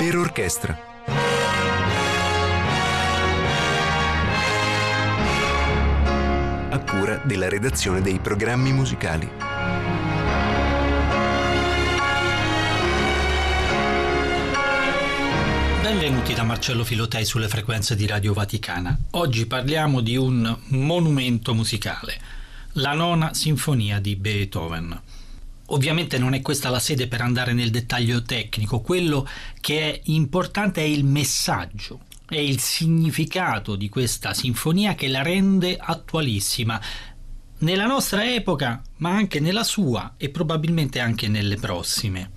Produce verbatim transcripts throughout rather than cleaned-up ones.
per orchestra. A cura della redazione dei programmi musicali. Benvenuti da Marcello Filotei sulle frequenze di Radio Vaticana. Oggi parliamo di un monumento musicale, la Nona Sinfonia di Beethoven. Ovviamente non è questa la sede per andare nel dettaglio tecnico, quello che è importante è il messaggio, è il significato di questa sinfonia che la rende attualissima nella nostra epoca, ma anche nella sua e probabilmente anche nelle prossime.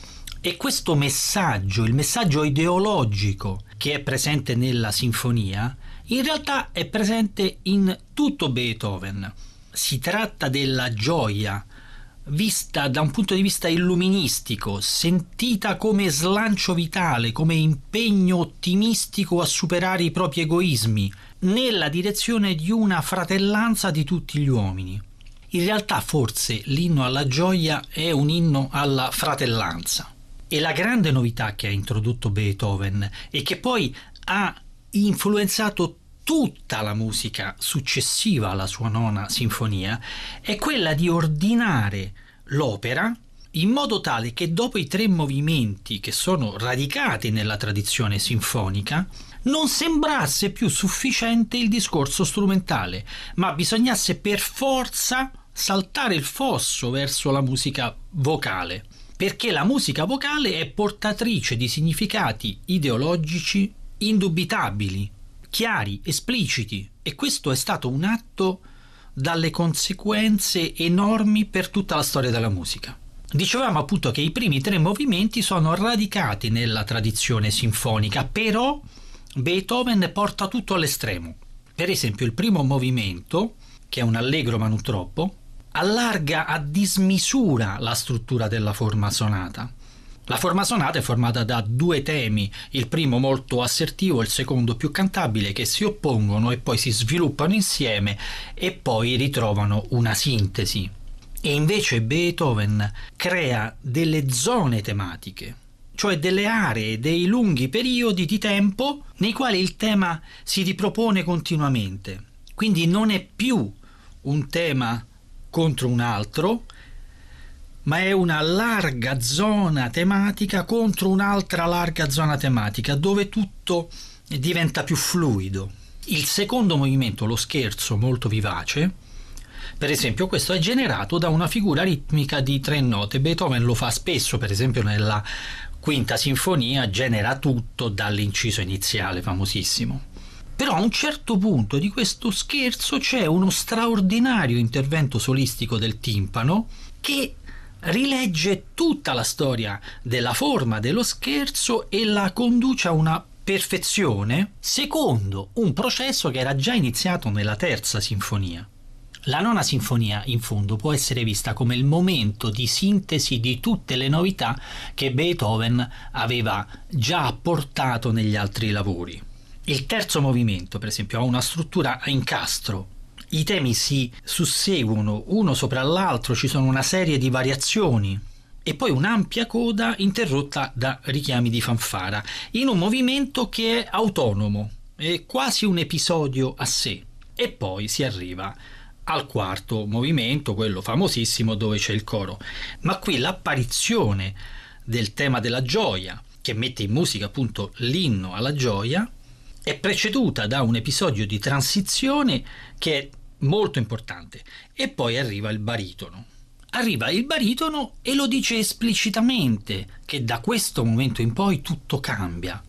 E questo messaggio, il messaggio ideologico che è presente nella sinfonia, in realtà è presente in tutto Beethoven. Si tratta della gioia, vista da un punto di vista illuministico, sentita come slancio vitale, come impegno ottimistico a superare i propri egoismi, nella direzione di una fratellanza di tutti gli uomini. In realtà forse l'inno alla gioia è un inno alla fratellanza. E la grande novità che ha introdotto Beethoven e che poi ha influenzato tutta la musica successiva alla sua nona sinfonia è quella di ordinare l'opera in modo tale che dopo i tre movimenti che sono radicati nella tradizione sinfonica non sembrasse più sufficiente il discorso strumentale, ma bisognasse per forza saltare il fosso verso la musica vocale, perché la musica vocale è portatrice di significati ideologici indubitabili, chiari, espliciti, e questo è stato un atto dalle conseguenze enormi per tutta la storia della musica. Dicevamo appunto che i primi tre movimenti sono radicati nella tradizione sinfonica, però Beethoven porta tutto all'estremo. Per esempio il primo movimento, che è un allegro ma non troppo, allarga a dismisura la struttura della forma sonata. La forma sonata è formata da due temi, il primo molto assertivo, il secondo più cantabile, che si oppongono e poi si sviluppano insieme e poi ritrovano una sintesi. E invece Beethoven crea delle zone tematiche, cioè delle aree, dei lunghi periodi di tempo nei quali il tema si ripropone continuamente. Quindi non è più un tema contro un altro, ma è una larga zona tematica contro un'altra larga zona tematica, dove tutto diventa più fluido. Il secondo movimento, lo scherzo molto vivace, per esempio, questo è generato da una figura ritmica di tre note. Beethoven lo fa spesso, per esempio nella quinta sinfonia genera tutto dall'inciso iniziale famosissimo. Però a un certo punto di questo scherzo c'è uno straordinario intervento solistico del timpano che rilegge tutta la storia della forma dello scherzo e la conduce a una perfezione secondo un processo che era già iniziato nella terza sinfonia. La nona sinfonia, in fondo, può essere vista come il momento di sintesi di tutte le novità che Beethoven aveva già apportato negli altri lavori. Il terzo movimento, per esempio, ha una struttura a incastro. I temi si susseguono uno sopra l'altro, ci sono una serie di variazioni e poi un'ampia coda interrotta da richiami di fanfara, in un movimento che è autonomo, è quasi un episodio a sé. E poi si arriva al quarto movimento, quello famosissimo dove c'è il coro. Ma qui l'apparizione del tema della gioia, che mette in musica appunto l'inno alla gioia, è preceduta da un episodio di transizione che è molto importante, e poi arriva il baritono. Arriva il baritono e lo dice esplicitamente che da questo momento in poi tutto cambia.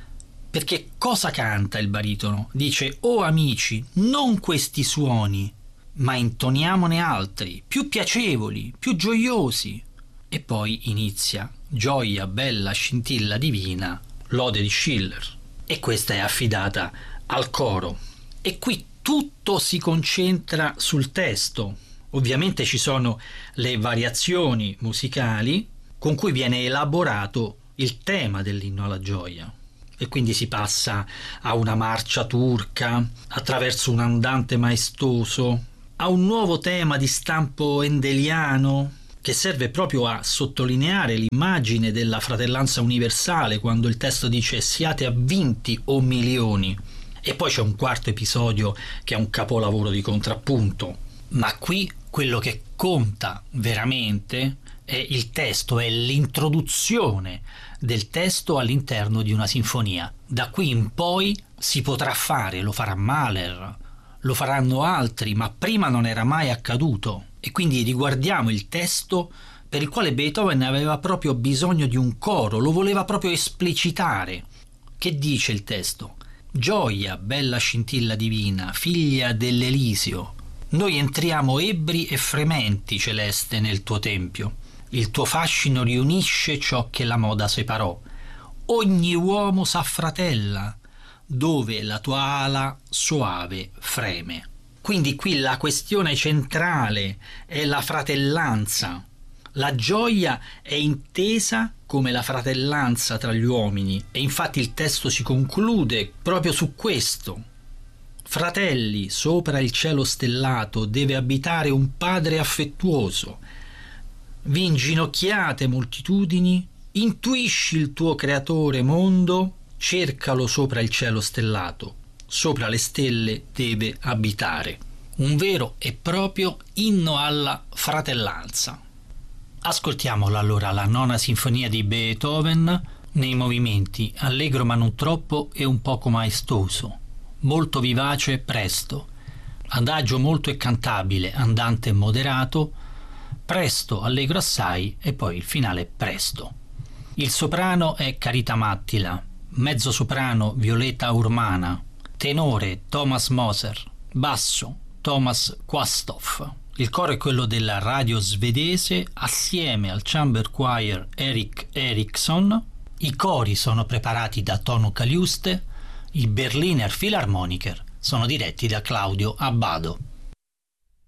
Perché cosa canta il baritono? Dice: «Oh amici, non questi suoni, ma intoniamone altri, più piacevoli, più gioiosi». E poi inizia: «Gioia, bella scintilla divina, lode di Schiller». E questa è affidata al coro. E qui tutto si concentra sul testo. Ovviamente ci sono le variazioni musicali con cui viene elaborato il tema dell'inno alla gioia. E quindi si passa a una marcia turca, attraverso un andante maestoso, a un nuovo tema di stampo endeliano, che serve proprio a sottolineare l'immagine della fratellanza universale, quando il testo dice siate avvinti o milioni. E poi c'è un quarto episodio che è un capolavoro di contrappunto, ma qui quello che conta veramente è il testo, è l'introduzione del testo all'interno di una sinfonia. Da qui in poi si potrà fare, lo farà Mahler, lo faranno altri, ma prima non era mai accaduto. E quindi riguardiamo il testo per il quale Beethoven aveva proprio bisogno di un coro, lo voleva proprio esplicitare. Che dice il testo? Gioia, bella scintilla divina, figlia dell'Elisio, noi entriamo ebbri e frementi, celeste, nel tuo tempio. Il tuo fascino riunisce ciò che la moda separò. Ogni uomo s'affratella, dove la tua ala soave freme. Quindi qui la questione centrale è la fratellanza. La gioia è intesa come la fratellanza tra gli uomini e infatti il testo si conclude proprio su questo. Fratelli, sopra il cielo stellato deve abitare un padre affettuoso. Vi inginocchiate moltitudini, intuisci il tuo creatore mondo, cercalo sopra il cielo stellato, sopra le stelle deve abitare. Un vero e proprio inno alla fratellanza. Ascoltiamola allora la nona sinfonia di Beethoven nei movimenti allegro ma non troppo e un poco maestoso, molto vivace presto, adagio molto e cantabile, andante moderato, presto allegro assai e poi il finale presto. Il soprano è Carita Mattila, mezzo soprano Violeta Urmana, tenore Thomas Moser, basso Thomas Quasthoff. Il coro è quello della radio svedese assieme al chamber choir Erik Eriksson. I cori sono preparati da Tono Caliuste, i Berliner Philharmoniker sono diretti da Claudio Abbado.